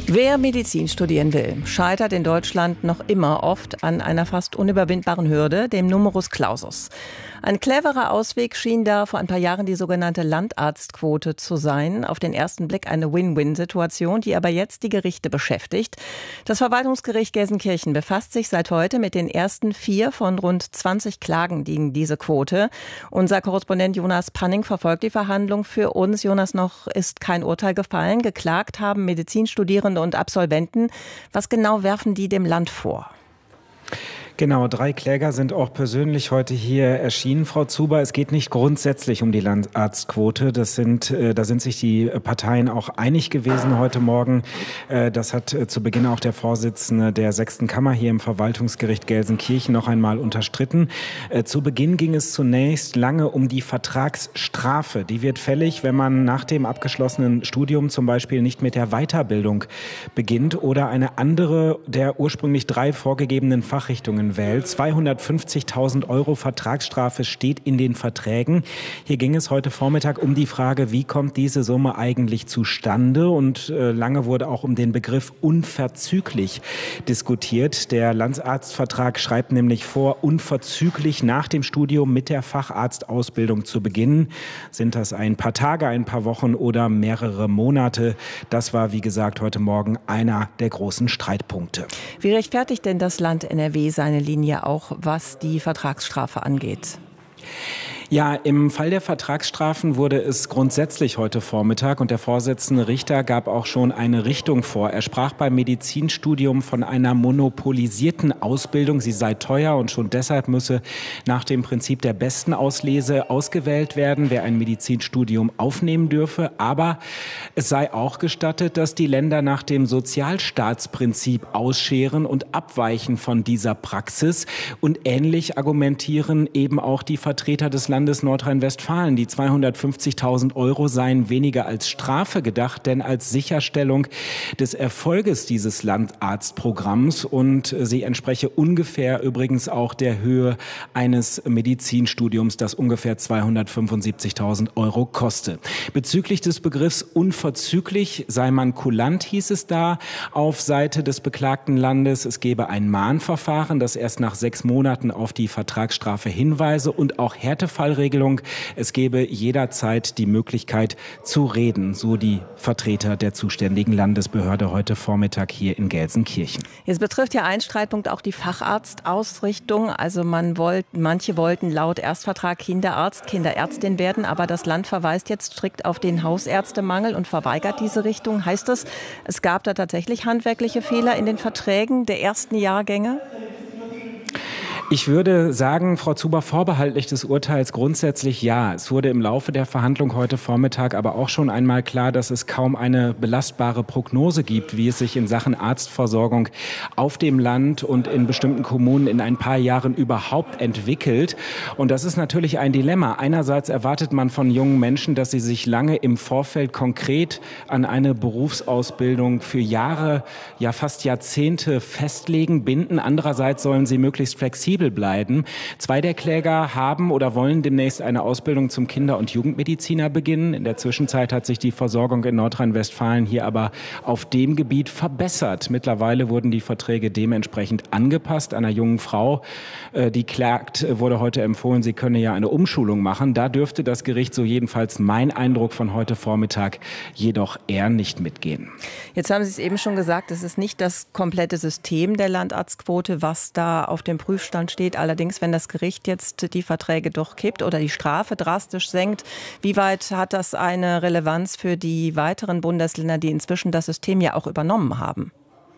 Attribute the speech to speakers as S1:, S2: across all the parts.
S1: Wer Medizin studieren will, scheitert in Deutschland noch immer oft an einer fast unüberwindbaren Hürde, dem Numerus Clausus. Ein cleverer Ausweg schien da vor ein paar Jahren die sogenannte Landarztquote zu sein. Auf den ersten Blick eine Win-Win-Situation, die aber jetzt die Gerichte beschäftigt. Das Verwaltungsgericht Gelsenkirchen befasst sich seit heute mit den ersten 4 von rund 20 Klagen gegen diese Quote. Unser Korrespondent Jonas Panning verfolgt die Verhandlung für uns. Jonas, noch ist kein Urteil gefallen. Geklagt haben Medizinstudierende und Absolventen. Was genau werfen die dem Land vor?
S2: Genau, 3 Kläger sind auch persönlich heute hier erschienen, Frau Zuber. Es geht nicht grundsätzlich um die Landarztquote. Da sind sich die Parteien auch einig gewesen heute Morgen. Das hat zu Beginn auch der Vorsitzende der 6. Kammer hier im Verwaltungsgericht Gelsenkirchen noch einmal unterstritten. Zu Beginn ging es zunächst lange um die Vertragsstrafe. Die wird fällig, wenn man nach dem abgeschlossenen Studium zum Beispiel nicht mit der Weiterbildung beginnt oder eine andere der ursprünglich 3 vorgegebenen Fachrichtungen wählt. 250.000 € Vertragsstrafe steht in den Verträgen. Hier ging es heute Vormittag um die Frage, wie kommt diese Summe eigentlich zustande? Und lange wurde auch um den Begriff unverzüglich diskutiert. Der Landarztvertrag schreibt nämlich vor, unverzüglich nach dem Studium mit der Facharztausbildung zu beginnen. Sind das ein paar Tage, ein paar Wochen oder mehrere Monate? Das war, wie gesagt, heute Morgen einer der großen Streitpunkte.
S1: Wie rechtfertigt denn das Land NRW seine Linie auch, was die Vertragsstrafe angeht?
S2: Ja, im Fall der Vertragsstrafen wurde es grundsätzlich heute Vormittag und der Vorsitzende Richter gab auch schon eine Richtung vor. Er sprach beim Medizinstudium von einer monopolisierten Ausbildung. Sie sei teuer und schon deshalb müsse nach dem Prinzip der besten Auslese ausgewählt werden, wer ein Medizinstudium aufnehmen dürfe. Aber es sei auch gestattet, dass die Länder nach dem Sozialstaatsprinzip ausscheren und abweichen von dieser Praxis. Und ähnlich argumentieren eben auch die Vertreter des Landes Nordrhein-Westfalen. Die 250.000 € seien weniger als Strafe gedacht, denn als Sicherstellung des Erfolges dieses Landarztprogramms und sie entspreche ungefähr übrigens auch der Höhe eines Medizinstudiums, das ungefähr 275.000 € koste. Bezüglich des Begriffs unverzüglich sei man kulant, hieß es da auf Seite des beklagten Landes. Es gebe ein Mahnverfahren, das erst nach 6 Monaten auf die Vertragsstrafe hinweise und auch Härtefallregelung. Es gebe jederzeit die Möglichkeit zu reden, so die Vertreter der zuständigen Landesbehörde heute Vormittag hier in Gelsenkirchen.
S1: Jetzt betrifft ja ein Streitpunkt auch die Facharztausrichtung. Also manche wollten laut Erstvertrag Kinderarzt, Kinderärztin werden, aber das Land verweist jetzt strikt auf den Hausärztemangel und verweigert diese Richtung. Heißt das, es gab da tatsächlich handwerkliche Fehler in den Verträgen der ersten Jahrgänge?
S2: Ich würde sagen, Frau Zuber, vorbehaltlich des Urteils grundsätzlich ja. Es wurde im Laufe der Verhandlung heute Vormittag aber auch schon einmal klar, dass es kaum eine belastbare Prognose gibt, wie es sich in Sachen Arztversorgung auf dem Land und in bestimmten Kommunen in ein paar Jahren überhaupt entwickelt. Und das ist natürlich ein Dilemma. Einerseits erwartet man von jungen Menschen, dass sie sich lange im Vorfeld konkret an eine Berufsausbildung für Jahre, ja fast Jahrzehnte festlegen, binden. Andererseits sollen sie möglichst flexibel bleiben. 2 der Kläger haben oder wollen demnächst eine Ausbildung zum Kinder- und Jugendmediziner beginnen. In der Zwischenzeit hat sich die Versorgung in Nordrhein-Westfalen hier aber auf dem Gebiet verbessert. Mittlerweile wurden die Verträge dementsprechend angepasst. Einer jungen Frau, die klagt, wurde heute empfohlen, sie könne ja eine Umschulung machen. Da dürfte das Gericht, so jedenfalls mein Eindruck von heute Vormittag, jedoch eher nicht mitgehen.
S1: Jetzt haben Sie es eben schon gesagt, es ist nicht das komplette System der Landarztquote, was da auf dem Prüfstand steht. Allerdings, wenn das Gericht jetzt die Verträge durchkippt oder die Strafe drastisch senkt, wie weit hat das eine Relevanz für die weiteren Bundesländer, die inzwischen das System ja auch übernommen haben?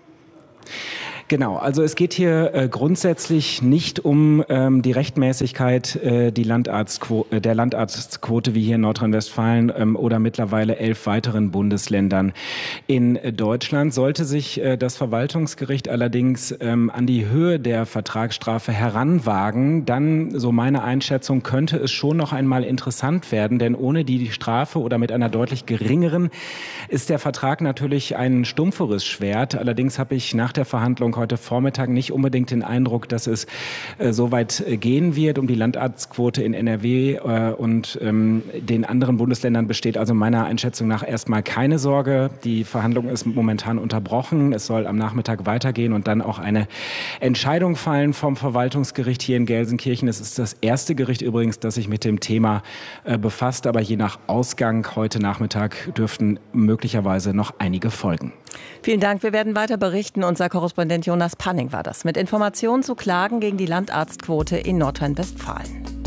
S2: Genau, also es geht hier grundsätzlich nicht um die Rechtmäßigkeit der Landarztquote wie hier in Nordrhein-Westfalen oder mittlerweile 11 weiteren Bundesländern in Deutschland. Sollte sich das Verwaltungsgericht allerdings an die Höhe der Vertragsstrafe heranwagen, dann, so meine Einschätzung, könnte es schon noch einmal interessant werden, denn ohne die Strafe oder mit einer deutlich geringeren ist der Vertrag natürlich ein stumpferes Schwert. Allerdings habe ich nach der Verhandlung heute Vormittag nicht unbedingt den Eindruck, dass es so weit gehen wird. Um die Landarztquote in NRW und den anderen Bundesländern besteht also meiner Einschätzung nach erstmal keine Sorge. Die Verhandlung ist momentan unterbrochen. Es soll am Nachmittag weitergehen und dann auch eine Entscheidung fallen vom Verwaltungsgericht hier in Gelsenkirchen. Es ist das erste Gericht übrigens, das sich mit dem Thema befasst. Aber je nach Ausgang heute Nachmittag dürften möglicherweise noch einige folgen.
S1: Vielen Dank. Wir werden weiter berichten. Unser Korrespondent Jonas Panning war das mit Informationen zu Klagen gegen die Landarztquote in Nordrhein-Westfalen.